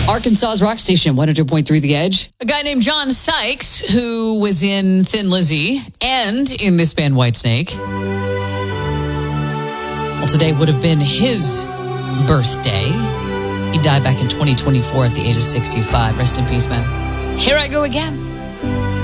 Arkansas's rock station, 100.3 The Edge. A guy named John Sykes, who was in Thin Lizzy and in this band Whitesnake. Well, today would have been his birthday. He died back in 2024 at the age of 65. Rest in peace, man. Here I go again.